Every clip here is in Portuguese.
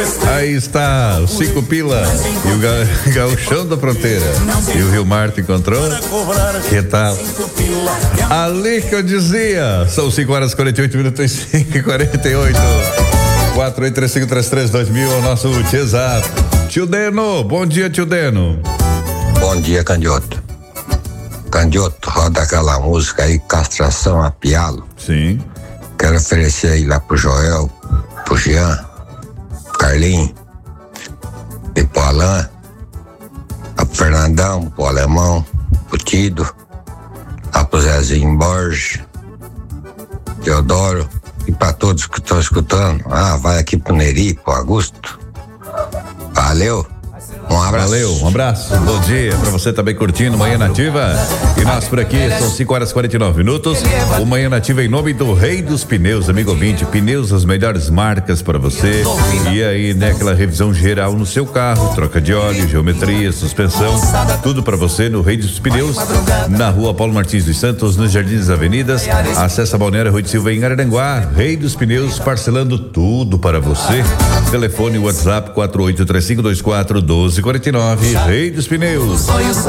Aí está o Cinco Pila e o Gauchão da Fronteira. E o Rio Marte encontrou? Que tal? Ali que eu dizia, são 5h48, 5h48. 4835332000 é o nosso WhatsApp. Tio Deno, bom dia, tio Deno. Bom dia, Candiota. Candiota, roda aquela música aí, Castração a Pialo. Sim. Quero oferecer aí lá pro Joel, pro Jean, Carlinhos, e pro Alain, pro Fernandão, pro Alemão, pro Tido, pro Zezinho Borges, Teodoro, e pra todos que estão escutando. Vai aqui pro Neri, pro Augusto. Valeu. Um abraço. Valeu, um abraço. Bom dia pra você também curtindo Manhã Nativa. E nós por aqui, são 5h49. O Manhã Nativa em nome do Rei dos Pneus, amigo ouvinte. Pneus, as melhores marcas para você. E aí, né, aquela revisão geral no seu carro, troca de óleo, geometria, suspensão, tudo para você no Rei dos Pneus, na rua Paulo Martins dos Santos, nos Jardins das Avenidas. Acesse a Balneário Rui de Silva em Araranguá. Rei dos Pneus, parcelando tudo para você. Telefone WhatsApp 4835241249. Rei dos Pneus.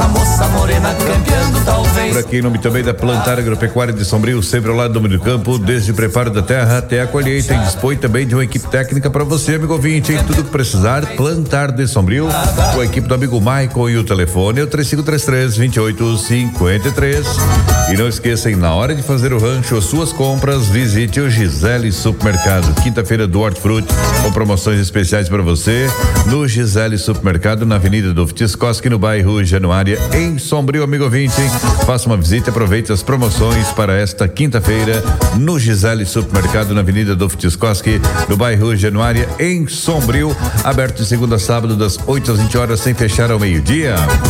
Por aqui em nome também da Plantar Agropecuária de Sombrio, sempre ao lado do meio do campo, desde o preparo da terra até a colheita, e dispõe também de uma equipe técnica para você, amigo ouvinte, em tudo que precisar. Plantar de Sombrio, com a equipe do amigo Michael, e o telefone é o 3533-2853. E não esqueçam, na hora de fazer o rancho, as suas compras, visite o Gisele Supermercado. Quinta-feira do Hortifruti, com promoções especiais para você no Gisele Supermercado, na Avenida do Vitiscoski, no bairro Januária, em Sombrio, amigo ouvinte. Faça uma visita e aproveite as promoções para esta quinta-feira no Gisele Supermercado, na Avenida do Vitiscoski, no bairro Januária, em Sombrio. Aberto de segunda a sábado, das 8 às 20 horas, sem fechar ao meio-dia.